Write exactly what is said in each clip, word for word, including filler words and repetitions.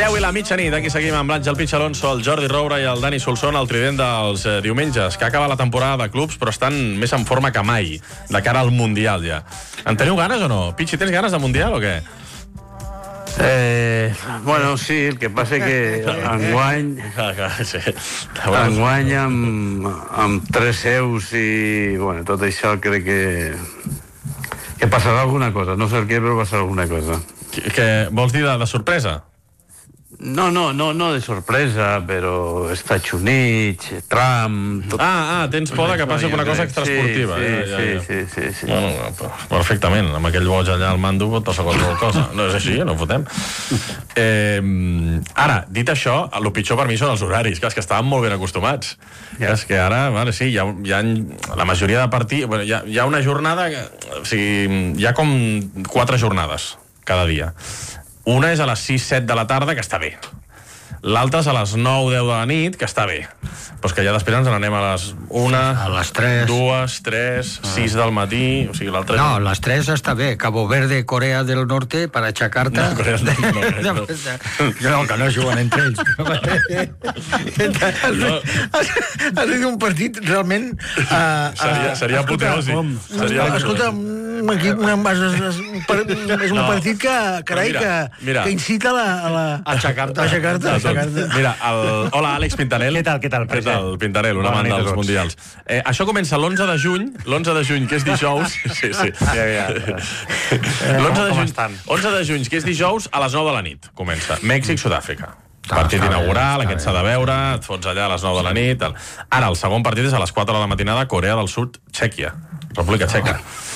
deu i la mitjanit, aquí seguim amb l'Àngel Pitx Alonso, el Jordi Roura i el Dani Solsona, el trident dels eh, diumenges, que acaba la temporada de clubs, però estan més en forma que mai, de cara al Mundial ja. En teniu ganes o no? Pitxi, tens ganes de Mundial o què? Eh, bueno, sí, el que passa que enguany sí. enguany amb, amb tres seus i bueno, tot això crec que que passarà alguna cosa, no sé el què, però passarà alguna cosa. Que, que vols dir de, de sorpresa? No, no, no, no de sorpresa, però Estats Units, Trump... Tot... Ah, ah, tens por de que passi alguna cosa extraesportiva. Sí, ja, ja, ja. sí, sí, sí, sí. Bueno, perfectament, amb aquell boig allà al mando pot passar qualsevol cosa. No és així, no ho fotem. Eh, ara, dit això, el pitjor per mi són els horaris, que és que estàvem molt ben acostumats. Ja. És que ara, vale, sí, hi ha, hi ha la majoria de partits... Bueno, hi, ha, hi ha una jornada... Que, o sigui, hi ha com quatre jornades cada dia. Una és a les sis set de la tarda, que està bé. L'altra és a les nou deu de la nit, que està bé. Però és que ja després ens n'anem a les una, a les tres, dues, tres, ah. sis del matí... O sigui, l'altra... No, les tres està bé. Cabo Verde, Corea del Norte, per aixecar-te... No, Corea del Norte no. no, no, que no juguen entre ells. No. Has dit un partit realment... Uh, seria seria apoteosi. Seria... Escolta, un equip, una, és un partit que, carai, mira, que, mira. que incita a la... A la... Aixecar-te. Aixecar-te, aixecar-te. Mira, el... Hola, Àlex Pintanel. Què tal, què tal? Què tal, Pintanel, un amant dels mundials. Eh, això comença l'onze de juny, l'onze de juny, que és dijous... Sí, sí. Ja, ja. L'onze de juny, onze de juny, que és dijous, a les nou de la nit, comença. Mèxic-Sud-àfrica. Partit inaugural, aquest s'ha de veure, et fots allà a les nou de la nit... Ara, el segon partit és a les quatre de la matinada, Corea del Sud, Txèquia. República Txeca.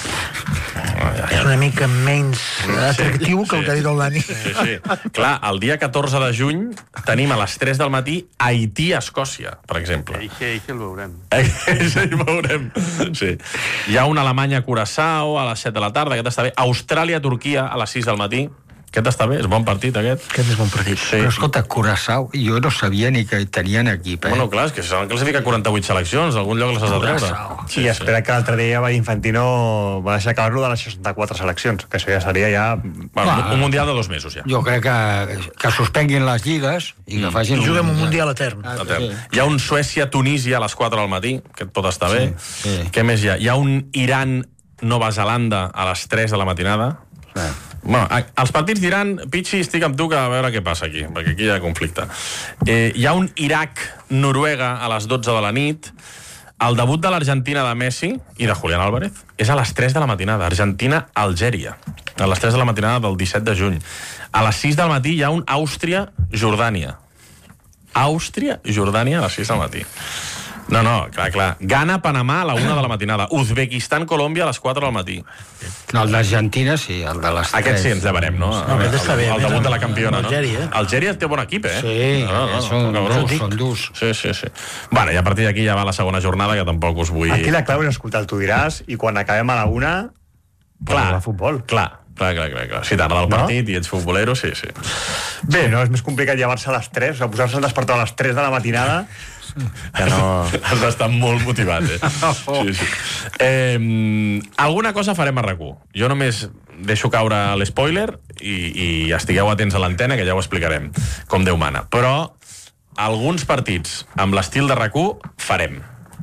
És una mica menys atractiu sí, que el que ha dit el Dani. Sí, sí. Clar, el dia catorze de juny tenim a les tres del matí Haití-Escòcia, per exemple. Eixe, eixe el veurem. Eixe el veurem. Sí. Hi ha una Alemanya-Curaçao a les set de la tarda, aquest està bé. Austràlia-Turquia a les sis del matí. Aquest està bé, és bon partit, aquest. Aquest és bon partit. Sí. Però escolta, Curaçao, jo no sabia ni que tenien equip, eh? Bueno, clar, és que s'han classificat quaranta-vuit seleccions, algun lloc les has de treure. Sí, sí, espera que l'altre dia va Infantino va deixar acabar-lo de les seixanta-quatre seleccions, que això ja seria ja... Bueno, un mundial de dos mesos, ja. Jo crec que, que suspenguin les lligues i que facin... I juguem un mundial etern. Ah, etern. Sí. Hi ha un Suècia-Tunísia a les quatre del matí, que pot estar bé. Sí, sí. Què més hi ha? Hi ha un Iran-Nova Zelanda a les tres de la matinada. Sí. Bueno, els partits d'Iran, Pitxi, estic amb tu que a veure què passa aquí, perquè aquí hi ha conflicte. Eh, hi ha un Iraq-Noruega a les dotze de la nit. El debut de l'Argentina de Messi i de Julián Álvarez és a les tres de la matinada. Argentina-Algèria, a les tres de la matinada del disset de juny. A les sis del matí hi ha un Àustria-Jordània. Àustria-Jordània a les sis del matí. No, no, clar, clar. Ghana-Panamà a la una de la matinada. Uzbekistan-Colòmbia a les quatre del matí. No, el d'Argentina sí, el de les tres. Aquest sí, ens llevarem, no? No, aquest està bé. El, el debut de la campiona, no? Algèria. Algèria té bon equip, eh? Sí, no, no, són, no, són, són durs. Sí, sí, sí. Bueno, i a partir d'aquí ja va la segona jornada, que tampoc us vull... Aquí la clau és escoltar, tu diràs, i quan acabem a la una... Clar, a futbol. Clar, clar, clar, clar, clar. Si tarda el partit no? I ets futbolero, sí, sí. Bé, no, és més complicat llevar-se a les tres, o posar-se al despertador a les tres de la matinada... Que no... Has d'estar molt motivat, eh? Sí, sí. Eh, alguna cosa farem a RAC1. Jo només deixo caure l'espoiler i, i estigueu atents a l'antena, que ja ho explicarem, com Déu mana. Però alguns partits amb l'estil de RAC1 farem.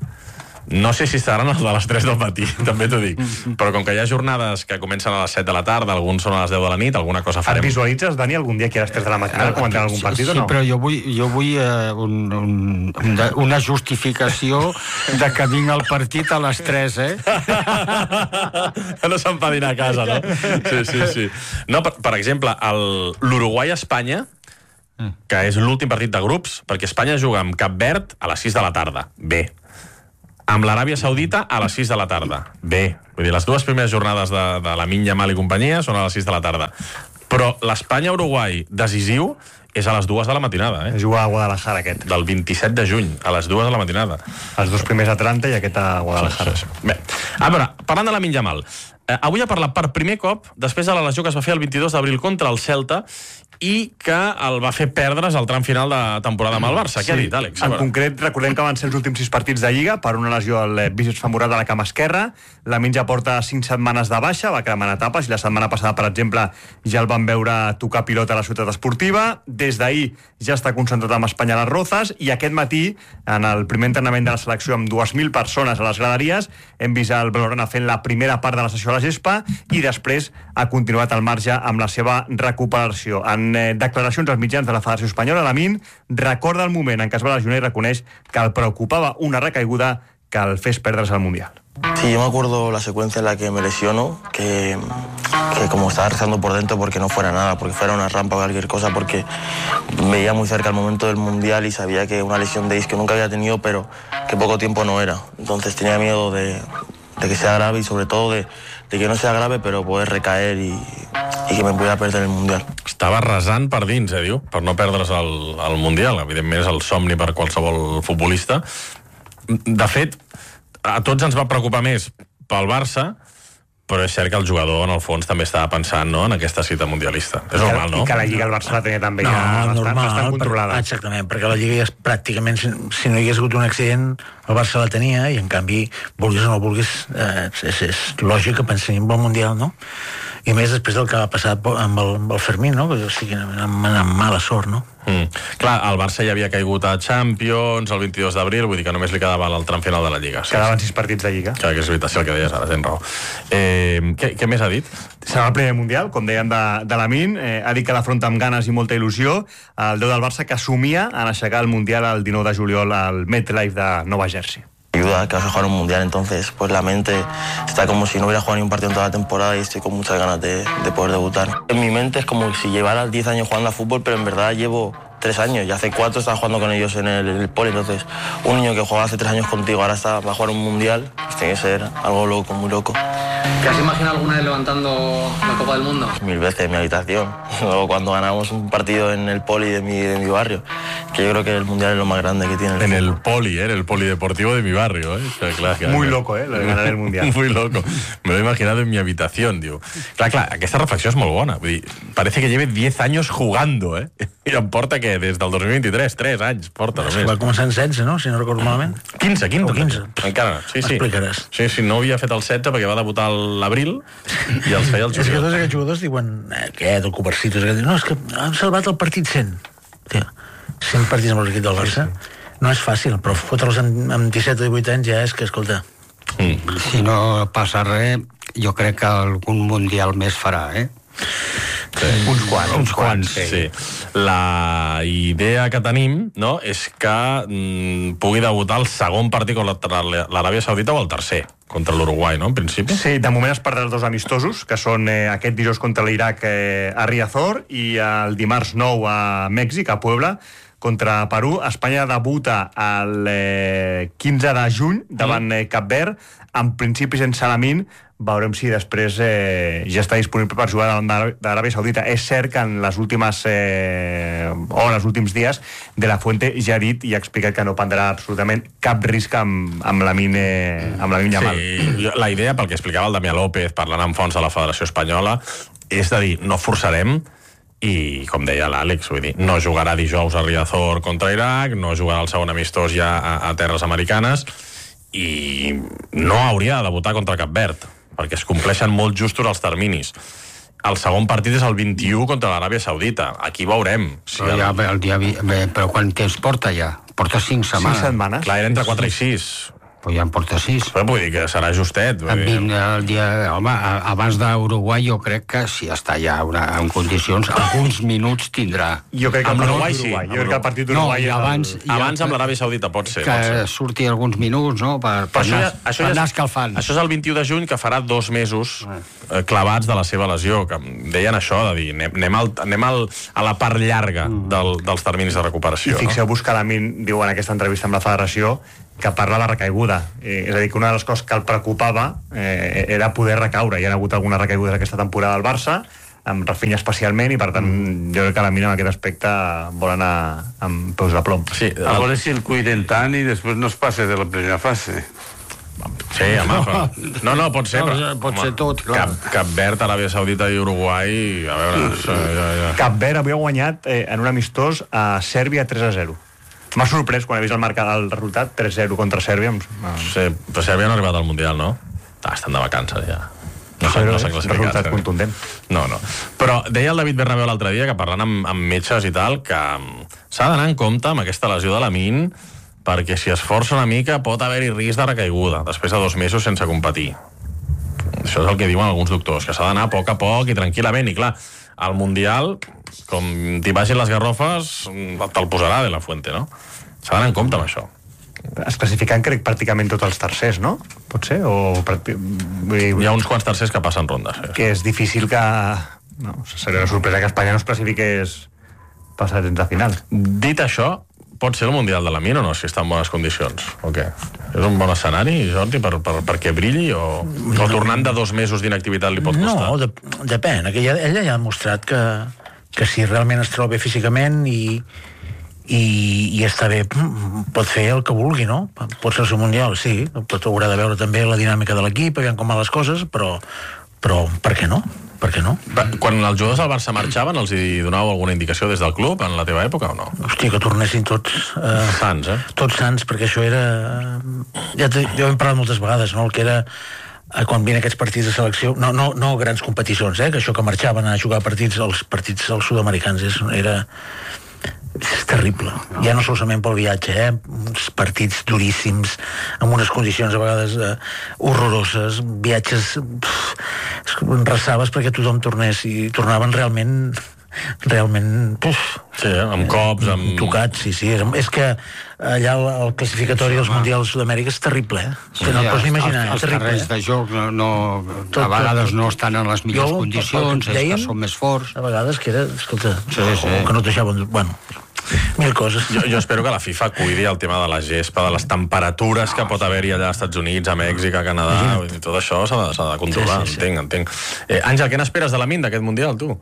No sé si seran els de les tres del matí, també t'ho dic. Però com que hi ha jornades que comencen a les set de la tarda, alguns són a les deu de la nit, alguna cosa farem. Et visualitzes, Dani, algun dia aquí a les tres de la matinada comentant algun partit sí, o no? Sí, però jo vull, jo vull eh, un, un, una justificació de que vinc al partit a les tres, eh? No s'enfadin a casa, no? Sí, sí, sí. No, per, per exemple, l'Uruguai-Espanya, que és l'últim partit de grups, perquè Espanya juga amb Cap Verd a les sis de la tarda. Bé. Amb l'Aràbia Saudita a les sis de la tarda. Bé. Vull dir, les dues primeres jornades de, de la Lamine Yamal i companyia són a les sis de la tarda. Però l'Espanya-Uruguai decisiu és a les dues de la matinada, eh? Juga a Guadalajara, aquest. Del vint-i-set de juny, a les dues de la matinada. Els dos primers a Atlanta i aquest a Guadalajara. Sí, sí, sí. Bé, a veure, parlant de Lamine Yamal, eh, avui ha parlat per primer cop, després de la lesió que es va fer el vint-i-dos d'abril contra el Celta, i que el va fer perdre's al tram final de temporada amb el Barça. Sí. Què ha dit, Àlex? En concret, recordem que van ser els últims sis partits de Lliga per una lesió al bíceps femoral de la cama esquerra. La Min ja porta cinc setmanes de baixa, va cremant etapes, i la setmana passada, per exemple, ja el van veure tocar pilota a la ciutat esportiva. Des d'ahir ja està concentrat amb Espanya a les Rozas, i aquest matí, en el primer entrenament de la selecció amb dues mil persones a les graderies, hem vist el Blaugrana fent la primera part de la sessió a la gespa, i després ha continuat al marge amb la seva recuperació. En eh, declaracions als mitjans de la Federació Espanyola, Lamine recorda el moment en què es va lesionar i reconeix que el preocupava una recaiguda que el fes perdre's al Mundial. Sí, yo me acuerdo la secuencia en la que me lesiono, que, que como estaba rezando por dentro porque no fuera nada, porque fuera una rampa o cualquier cosa, porque veía muy cerca el momento del Mundial y sabía que una lesión de isquio nunca había tenido, pero que poco tiempo no era. Entonces tenía miedo de, de que sea grave, y sobre todo de, de que no sea grave, pero poder recaer y, i que me pudiera perdre el Mundial. Estava resant per dins, eh, diu, per no perdre's el, el Mundial. Evidentment és el somni per qualsevol futbolista. De fet, a tots ens va preocupar més pel Barça, però és cert que el jugador, en el fons, també estava pensant, no?, en aquesta cita mundialista. És normal, no? I que la Lliga el Barça la tenia també no, ja bastant, normal, bastant controlada. Per, exactament, perquè la Lliga ja és pràcticament, si, si no hi hagués hagut un accident, el Barça la tenia, i en canvi, vulguis o no vulguis, eh, és, és lògic que pensem en el Mundial, no? I més després del que va passar amb el, amb el Fermín, no? Que o sigui, amb, amb mala sort, no? Mm. Clar, el Barça ja havia caigut a Champions el vint-i-dos d'abril, vull dir que només li quedava el tram final de la Lliga. Sí, quedaven sis partits de Lliga. Clar, que és veritat, sí, el que deies ara, tens raó. Eh, què, què més ha dit? Serà el primer Mundial, com deien, de, de Lamine. Eh, ha dit que l'afronta amb ganes i molta il·lusió. El déu del Barça, que assumia en aixecar el Mundial el dinou de juliol al MetLife de Nova Jersey. Ayuda, que vas a jugar un Mundial, entonces pues la mente está como si no hubiera jugado ni un partido en toda la temporada, y estoy con muchas ganas de, de poder debutar. En mi mente es como si llevara diez años jugando a fútbol, pero en verdad llevo tres años, y hace cuatro estaba jugando con ellos en el, el poli, entonces un niño que jugaba hace tres años contigo ahora está, va a jugar un Mundial, pues tiene que ser algo loco, muy loco. ¿Te has imaginado alguna vez levantando la Copa del Mundo? Mil veces en mi habitación, luego cuando ganamos un partido en el poli de mi, de mi barrio, que yo creo que el Mundial es lo más grande que tiene el En el poli, eh, en el polideportivo de mi barrio, eh. Clar, clar, muy clar. loco, eh, lo de ganar el Mundial. Muy loco. Me lo he imaginado en mi habitación, diu. Clar, clar, aquesta reflexió és molt bona. Vull dir, parece que lleve diez años jugando, eh? I em porta, què, des del dos mil vint-i-tres, tres anys, porta només. Va començar en setze, no?, si no recordo malament. quinze, quinze. O quinze. Encara, sí, sí. M'explicaràs. Sí, sí, no havia fet el setze perquè va debutar a l'abril i els feia el És que juliol. tots aquests jugadors diuen, eh, aquest, el Cobercitos, aquest, no, és que han salvat el partit cent. Tio, cent partits amb l'equip del Barça. No és fàcil, però fotre'ls amb, amb disset o divuit anys ja és que, escolta... Mm. Si no passa res, jo crec que algun Mundial més farà, eh? Sí. Uns quants. Uns quants, sí. sí. La idea que tenim, no?, és que mm, pugui debutar el segon partit contra l'Aràbia Saudita o el tercer, contra l'Uruguai, no?, en principi. Sí, de moment es perdran els dos amistosos, que són eh, aquest dijous contra l'Iraq eh, a Riazor, i el dimarts nou a Mèxic, a Puebla, contra Perú. Espanya debuta el eh, quinze de juny davant eh, Cap Verd, en principi sense Lamine. Veurem si després eh, ja està disponible per jugar davant d'Aràbia Saudita. És cert que en les últimes eh, hores, últims dies, De La Fuente ja ha dit i ha explicat que no prendrà absolutament cap risc amb, amb Lamine, eh, amb Lamine Yamal. Sí, la idea, pel que explicava el Damià López parlant amb fons de la Federació Espanyola, és de dir, no forçarem, i com deia l'Àlex, vull dir, no jugarà dijous a Riazor contra Iraq, no jugarà el segon amistós ja a, a terres americanes, i no hauria de debutar contra Cap Verd, perquè es compleixen molt justos els terminis. El segon partit és el vint-i-u contra l'Aràbia Saudita. Aquí veurem. Si Però, el... ja, el dia, però quant temps porta ja? Porta cinc setmanes. Cinc setmanes. Clar, era entre quatre i sis. Però ja en porta sis. Però vull dir que serà justet. Vull dir... vint, el dia, home, abans d'Uruguai jo crec que si està ja una, en condicions, alguns minuts tindrà. Jo crec que amb el l'Uruguai partit sí. d'Uruguai. Jo crec que el partit d'Uruguai... No, i abans... Ja, abans amb l'Aràbia Saudita pot ser. Que pot ser. surti alguns minuts, no?, per, per, Això anar, ja, això per ja anar és, escalfant. això és el vint-i-u de juny, que farà dos mesos eh, clavats de la seva lesió, que deien això, de dir, anem, anem, al, anem al, a la part llarga del, dels terminis de recuperació. I fixeu-vos que Lamine diu en aquesta entrevista amb la Federació que parla de la recaiguda. Eh, és a dir, que una de les coses que el preocupava eh, era poder recaure. Hi ha hagut alguna recaiguda aquesta temporada al Barça, amb Rafinha especialment, i per tant jo crec que Lamine en aquest aspecte vol anar amb peus de plom. Sí, A veure si el cuiden tant i després no es passa de la primera fase. Sí, home, però... No, no, pot ser, No, però... pot home, ser tot, clar. Cap, Cap Verd, Aràbia Saudita i Uruguai... A veure... Ja, ja, ja. Cap Verd avui ha guanyat eh, en un amistós a Sèrbia tres a zero. M'ha sorprès quan he vist el, marcat, el resultat tres a zero contra Sèrbia. Sí, però Sèrbia no ha arribat al Mundial, no? Ah, estan de vacances, ja. No s'ha no classificat. Resultat contundent. No, no. Però deia el David Bernabéu l'altre dia, que parlant amb, amb metges i tal, que s'ha d'anar en compte amb aquesta lesió de Lamine, perquè si es força una mica pot haver-hi risc de recaiguda, després de dos mesos sense competir. Això és el que diuen alguns doctors, que s'ha d'anar a poc a poc i tranquil·lament, i clar, al Mundial, com t'hi vagin les garrofes, te'l posarà de la Fuente, no? S'ha d'anar en compte amb això. Es classifiquen, crec, pràcticament tots els tercers, no? Pot ser? O... Hi ha uns quants tercers que passen rondes. Sí. Que és difícil que... No, seria una sorpresa que Espanya no es classifiqués passat de final. Dit això, pot ser el Mundial de Lamine o no, si està en bones condicions? O què? És un bon escenari, Jordi, per, per, perquè brilli? O, o tornant de dos mesos d'inactivitat li pot costar? No, de, depèn. Ella, ella ja ha demostrat que, que si realment es troba bé físicament i, i, i està bé, pot fer el que vulgui, no? Pot ser el seu Mundial, sí. Pot haurà de veure també la dinàmica de l'equip, aviam com van les coses, però, però per què no? Per què no? Quan els jugadors del Barça marxaven, els hi donàveu alguna indicació des del club en la teva època o no? Hòstia, que tornessin tots... Eh, sants, eh? Tots sants, perquè això era... Ja, te, ja ho hem parlat moltes vegades, no? El que era eh, quan vinen aquests partits de selecció, no, no, no grans competicions, eh? Que això que marxaven a jugar partits, els partits els sud-americans és, era... és terrible, ja no solament pel viatge, eh? Uns partits duríssims, amb unes condicions a vegades eh, horroroses, viatges pff, ressaves perquè tothom tornés i tornaven realment realment puf, sí, eh? Amb cops, amb... tocats, sí, sí, és, és que allà el, el classificatori dels Mundials de Sud-amèrica és terrible, eh? Sí, no et pots imaginar, els, és terrible. Els terrenys de joc no, no, tot, a vegades tot, no estan en les millors jo, condicions, és que són més forts. A vegades que era, escolta, sí, sí. que no et deixaven... Bueno, mil coses. Jo, jo espero que la FIFA cuidi el tema de la gespa, de les temperatures que pot haver-hi allà als Estats Units, a Mèxic, a Canadà, i tot això s'ha de, de controlar, sí, sí, sí. entenc, entenc. Eh, Àngel, què n'esperes de Lamine, d'aquest Mundial, tu?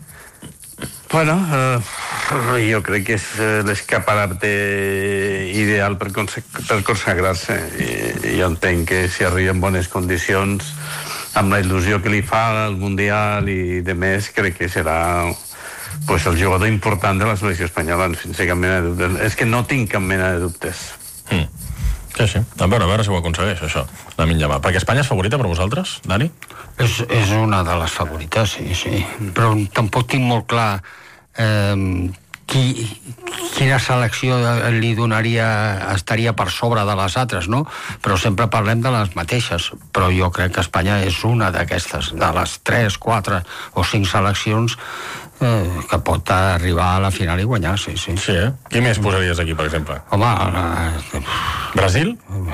Bueno, eh, jo crec que és l'escaparate ideal per, per consagrar-se. I, I jo entenc que si arriba en bones condicions, amb la il·lusió que li fa al Mundial i de més, crec que serà pues, el jugador important de la selecció espanyola, sense cap mena de dubtes. És que no tinc cap mena de dubtes. Mm. Sí, sí. A veure, a veure si ho aconsegueix, això, Lamine Yamal. Perquè Espanya és favorita per vosaltres, Dani? És, és una de les favorites, sí, sí. Però tampoc tinc molt clar eh, qui, quina selecció li donaria, estaria per sobre de les altres, no? Però sempre parlem de les mateixes. Però jo crec que Espanya és una d'aquestes, de les tres, quatre o cinc seleccions eh, que pot arribar a la final i guanyar, sí, sí. Sí, eh? Qui més posaries aquí, per exemple? Home, eh, Brasil?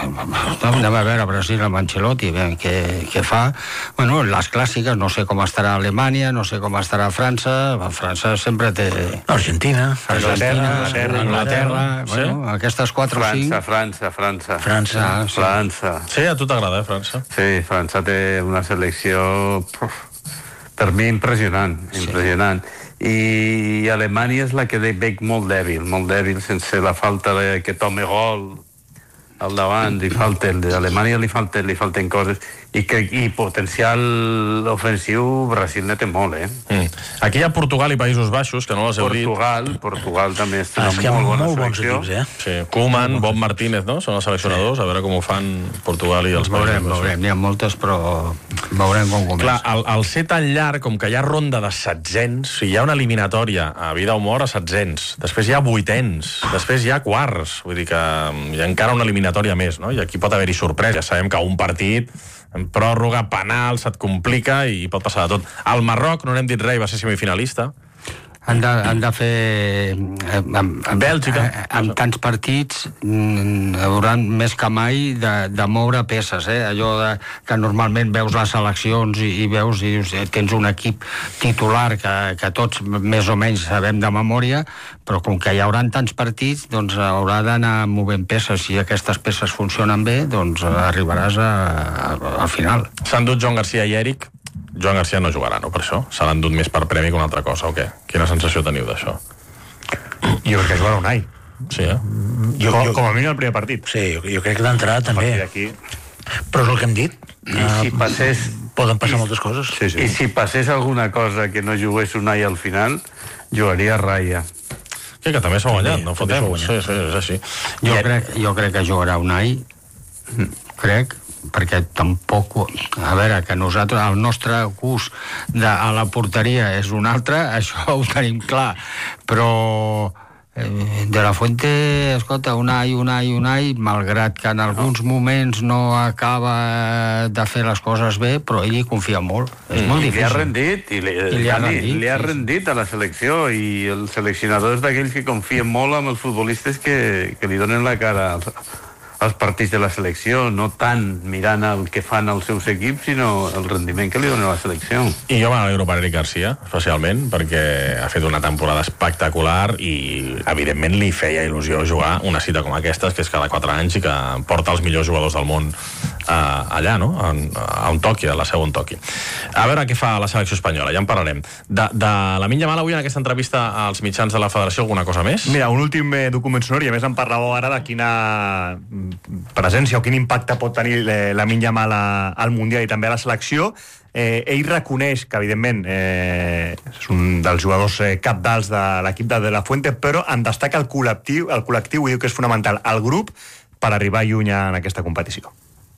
Anem a veure Brasil amb Ancelotti, veure què, què fa. Bueno, les clàssiques, no sé com estarà Alemanya, no sé com estarà França. França sempre té... Argentina. Argentina, Anglaterra, Anglaterra. Bueno, sí? Aquestes quatre França, o cinc... França, França. França, ah, sí. França. Sí, a tu t'agrada, eh, França? Sí, França té una selecció... Puf, per mi impressionant, impressionant. Sí. I Alemanya és la que veig molt dèbil, molt dèbil, sense la falta de que tome gol al davant, li falta, a Alemanya li falten, li falten coses, i, que, i potencial ofensiu Brasil ne té molt, eh? Mm. Aquí hi ha Portugal i Països Baixos, que no les heu dit. Portugal, Portugal també és una ah, molt bona molt selecció. bons equips, eh? Sí, Koeman, Bob Martínez, no? Són els seleccionadors, a veure com ho fan Portugal i els veurem, Països Baixos. veurem, n'hi ha moltes, però veurem com comença. Clar, al, al ser tan llarg, com que hi ha ronda de setzents, o sigui, hi ha una eliminatòria a vida o mort a setzents, després hi ha vuitens, després hi ha quarts, vull dir que hi ha encara una eliminatòria més, no? I aquí pot haver-hi sorpresa. Ja sabem que un partit en pròrroga, penal, se't complica i pot passar de tot. Al Marroc, no n'hem dit res, va ser semifinalista. Han de, han de fer eh, amb, amb, Bèlgica eh, amb tants partits mm, hauran més que mai de, de moure peces, eh? Allò de, que normalment veus les seleccions i, i veus i dius, tens un equip titular que, que tots més o menys sabem de memòria, però com que hi hauran tants partits, doncs haurà d'anar movent peces. Si aquestes peces funcionen bé, doncs arribaràs a, a, al final. S'han dut Joan Garcia i Eric. Joan Garcia no jugarà, no, per això? Se l'han dut més per premi que una altra cosa, o què? Quina sensació teniu d'això? Jo crec que jugarà Unai. Sí, eh? Jo, Com, jo, com a mínim el primer partit. sí, jo, jo crec que d'entrada també. Aquí... Però és el que hem dit. I si passés... Poden passar moltes coses. Sí, sí. I si passés alguna cosa que no jugués Unai al final, jugaria Raya. Que, que també s'ha guanyat, no fotem. Sí, sí, és així. Jo crec, jo crec que jugarà Unai, crec, perquè tampoc... A veure, que nosaltres, el nostre gust de, a la porteria és un altre, això ho tenim clar, però... De la Fuente, escolta, Unai, Unai, Unai, malgrat que en alguns moments no acaba de fer les coses bé, però ell hi confia molt. És molt difícil. I li ha rendit, i li, I li ha rendit, li ha sí, rendit a la selecció, i el seleccionador és d'aquells que confien molt amb els futbolistes que, que li donen la cara als, als partits de la selecció, no tant mirant el que fan els seus equips, sinó el rendiment que li donen a la selecció. I jo m'alegro per Eric Garcia, especialment, perquè ha fet una temporada espectacular i, evidentment, li feia il·lusió jugar una cita com aquesta, que és cada quatre anys i que porta els millors jugadors del món eh, allà, no? A, a un toqui, a la seu on toqui. A veure què fa la selecció espanyola, ja en parlarem. De, de Lamine Yamal avui en aquesta entrevista als mitjans de la federació, alguna cosa més? Mira, un últim eh, document sonor, i a més en parlàveu ara de quina presència o quin impacte pot tenir eh, Lamine Yamal al Mundial i també a la selecció. Eh, ell reconeix que, evidentment, eh, és un dels jugadors eh, capdals de l'equip de De La Fuente, però en destaca el col·lectiu, el col·lectiu i diu que és fonamental el grup per arribar lluny en aquesta competició.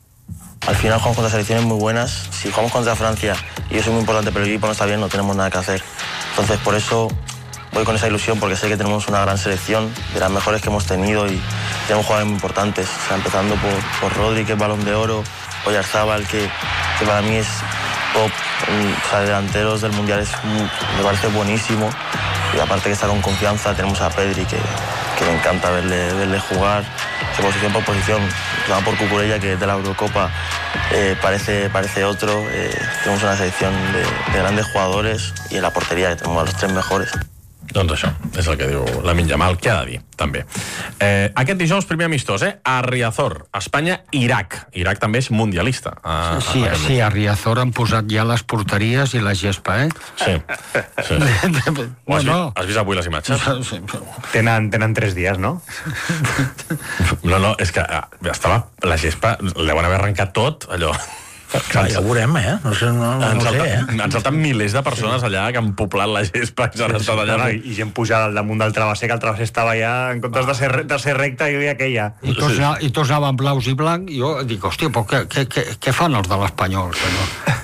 Al final jugamos contra selecciones muy buenas. Si jugamos contra Francia y eso es muy importante, pero el equipo no está bien, no tenemos nada que hacer. Entonces, por eso voy con esa ilusión, porque sé que tenemos una gran selección, de las mejores que hemos tenido, y tenemos jugadores muy importantes, o sea, empezando por, por Rodri, que es Balón de Oro, Oyarzábal, que, que para mí es top, o sea, delanteros del Mundial, es muy, me parece buenísimo, y aparte que está con confianza, tenemos a Pedri, que, que me encanta verle, verle jugar, que posición por posición, va por Cucurella, que es de la Eurocopa, eh, parece, parece otro, eh, tenemos una selección de, de grandes jugadores, y en la portería que tenemos a los tres mejores. Doncs això, és el que diu Lamine Yamal, que ha de dir, també. Eh, aquest dijous, primer amistós, eh? A Riazor, Espanya-Iraq. Iraq també és mundialista. A, sí, a sí, a Riazor han posat ja les porteries i la gespa, eh? Sí, sí. Ho has, no, vist, has vist avui les imatges? Tenen, tenen tres dies, no? No, no, és que estava la gespa, l'heuen haver arrencat tot, allò... Clar, ja ho veurem, eh? No sé, no, no, no sé, eh? Han saltat milers de persones allà que han poblat la gespa i s'han estat allà. No, no, i gent pujada al damunt del travesser, que el travesser estava ja, en comptes de ser, de ser recte, hi havia aquella. I tots, sí. I tots anaven blaus i blanc, i jo dic, hòstia, però què, què, què, què fan els de l'Espanyol, senyor?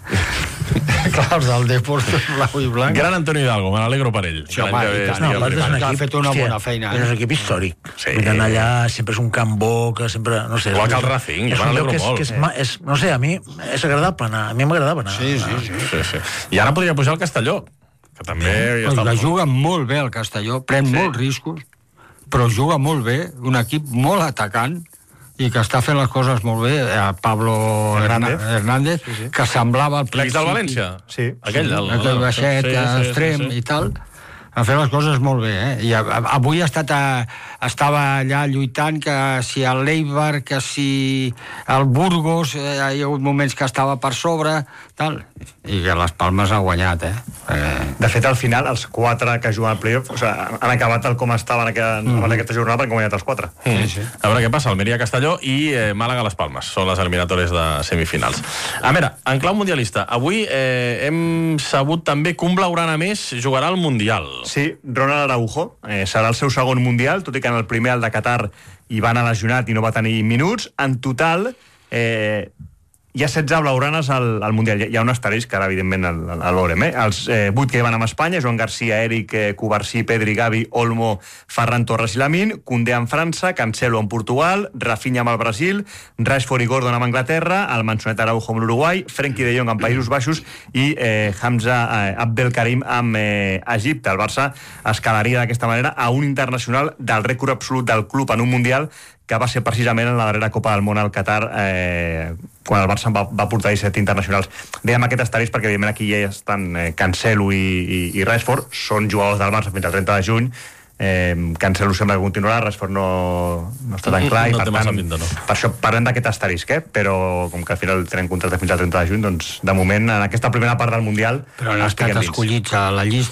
Clar, els del Deport blau i blanc. Gran Antonio Hidalgo, me n'alegro per ell. Sí, home, i tant. No, és un equip, ha fet una hòstia, bona feina. És un equip històric. Sí. Vull anar allà, sempre és un camp bo, que sempre... No sé, igual que el Racing, jo me n'alegro molt. Que és, que és, és, no sé, a mi és agradable anar, a mi m'agradava anar. Sí, sí, sí. sí, sí. I ara podria pujar al Castelló, que també... Sí. Ja està... juga molt bé el Castelló, pren sí. molts riscos, però juga molt bé, un equip molt atacant, i que està fent les coses molt bé, a Pablo Hernández, Hernández sí, sí. que semblava al principi... L'ex del València? Sí. Aquell, el, aquell baixet, sí, sí, extrem sí, sí. i tal, a fer les coses molt bé, eh? I avui ha estat a, estava allà lluitant que si el Leibar, que si el Burgos, eh, hi ha hagut moments que estava per sobre, tal, i que les Palmes ha guanyat, eh? eh... De fet, al final, els quatre que juguen al playoff, o sigui, han acabat el com estava en aquesta, mm. en aquesta jornada perquè han guanyat els quatre. Mm. Sí, sí. A veure què passa, Almeria-Castelló i eh, Màlaga-Les Palmes, són les eliminatòries de semifinals. A veure, en clau mundialista, avui eh, hem sabut també que un blaugrana més jugarà al Mundial. Sí, Ronald Araujo, eh, serà el seu segon Mundial, tot i que en el primer, el de Qatar, hi va anar lesionat i no va tenir minuts. En total, eh, hi ha setze blaugranes al, al Mundial. Hi ha un asterisc, que ara, evidentment, el, el veurem. Eh? Els eh, vuit que van amb Espanya, Joan Garcia, Eric, eh, Cubarsí, Pedri, Gavi, Olmo, Ferran Torres i Lamine, Koundé en França, Cancelo en Portugal, Rafinha amb el Brasil, Rashford i Gordon amb Anglaterra, el Mansonet Araujo amb l'Uruguai, Frenkie de Jong amb Països Baixos i eh, Hamza eh, Abdelkarim amb eh, Egipte. El Barça escalaria d'aquesta manera a un internacional del rècord absolut del club en un Mundial, que va ser precisament en la darrera Copa del Món al Qatar, eh, quan el Barça va, va portar disset internacionals. Dèiem aquest asterisc perquè, evidentment, aquí ja estan eh, Cancelo i, i, i Rashford, són jugadors del Barça fins al trenta de juny, eh, Cancelo sembla que continuarà, Rashford no, no està tan clar, no, i per tant, pinta, no. per això parlem d'aquest asterisc, eh? Però com que al final tenen contracte fins al trenta de juny, doncs, de moment, en aquesta primera part del Mundial... Però han estat escollits a la llista